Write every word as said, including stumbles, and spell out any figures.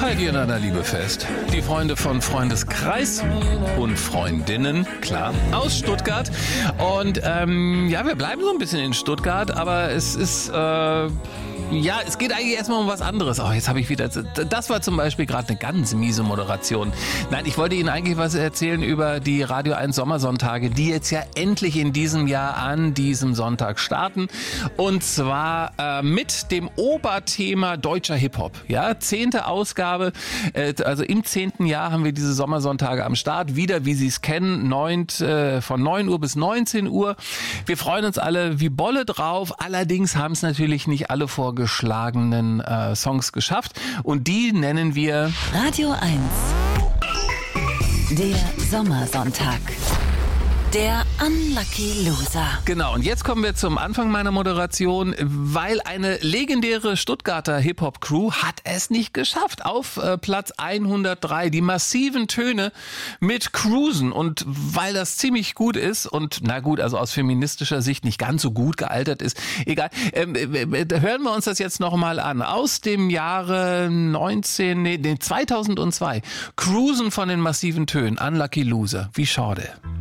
feiert ihr einander Liebe fest? Die Freunde von Freundeskreis und Freundinnen, klar, aus Stuttgart. Und ähm, ja, wir bleiben so ein bisschen in Stuttgart, aber es ist... Äh, Ja, es geht eigentlich erstmal um was anderes. Oh, jetzt habe ich wieder... Das war zum Beispiel gerade eine ganz miese Moderation. Nein, ich wollte Ihnen eigentlich was erzählen über die Radio eins Sommersonntage, die jetzt ja endlich in diesem Jahr an diesem Sonntag starten. Und zwar äh, mit dem Oberthema deutscher Hip-Hop. Ja, zehnte Ausgabe. Äh, also im zehnten Jahr haben wir diese Sommersonntage am Start. Wieder, wie Sie es kennen, neunt, äh, von neun Uhr bis neunzehn Uhr. Wir freuen uns alle wie Bolle drauf. Allerdings haben es natürlich nicht alle vorgeschlagen. geschlagenen äh, Songs geschafft und die nennen wir Radio eins. Der Sommersonntag. Der Unlucky Loser. Genau, und jetzt kommen wir zum Anfang meiner Moderation, weil eine legendäre Stuttgarter Hip-Hop-Crew hat es nicht geschafft. Auf äh, Platz hundertdrei, die massiven Töne mit Cruisen. Und weil das ziemlich gut ist und, na gut, also aus feministischer Sicht nicht ganz so gut gealtert ist, egal, ähm, äh, hören wir uns das jetzt nochmal an. Aus dem Jahre neunzehn, nee, zweitausendzwei, Cruisen von den massiven Tönen, Unlucky Loser. Wie schade.